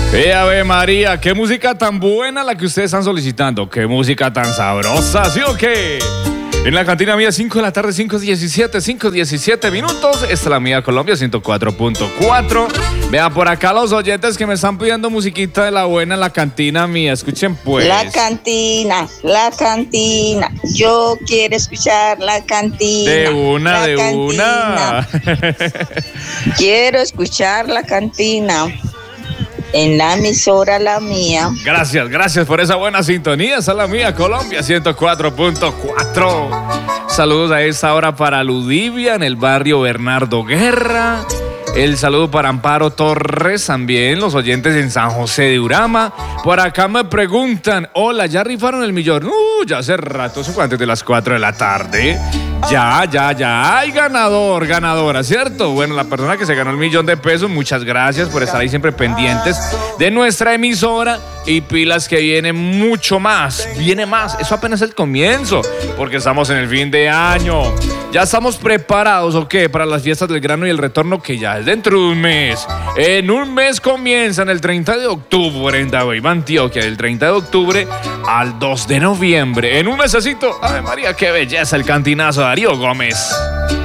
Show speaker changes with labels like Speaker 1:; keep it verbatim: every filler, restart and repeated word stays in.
Speaker 1: Eh, Ave María, qué música tan buena la que ustedes están solicitando. Qué música tan sabrosa, ¿sí o qué? En la cantina mía, cinco de la tarde, cinco diecisiete, cinco diecisiete minutos. Esta es la mía Colombia, ciento cuatro punto cuatro. Vean por acá los oyentes que me están pidiendo musiquita de la buena en la cantina mía. Escuchen pues.
Speaker 2: La cantina, la cantina. Yo quiero escuchar la cantina.
Speaker 1: De una,
Speaker 2: la
Speaker 1: de
Speaker 2: cantina.
Speaker 1: una.
Speaker 2: Quiero escuchar la cantina. En la emisora La Mía.
Speaker 1: Gracias, gracias por esa buena sintonía. Esa es la mía Colombia, ciento cuatro punto cuatro. Saludos a esta hora para Ludivia en el barrio Bernardo Guerra. El saludo para Amparo Torres también, los oyentes en San José de Urama. Por acá me preguntan, hola, ¿ya rifaron el millón? Uh, ya hace rato, eso fue antes de las cuatro de la tarde. Ya, ya, ya, hay ganador, ganadora, ¿cierto? Bueno, la persona que se ganó el millón de pesos, muchas gracias por estar ahí siempre pendientes de nuestra emisora. Y pilas que viene mucho más, viene más, eso apenas es el comienzo, porque estamos en el fin de año. Ya estamos preparados, ¿o qué? Para las fiestas del grano y el retorno, que ya es dentro de un mes. En un mes comienzan el treinta de octubre en Daviva, Antioquia, del treinta de octubre al dos de noviembre. En un mesecito, ¡Ave María, qué belleza! El cantinazo de Darío Gómez.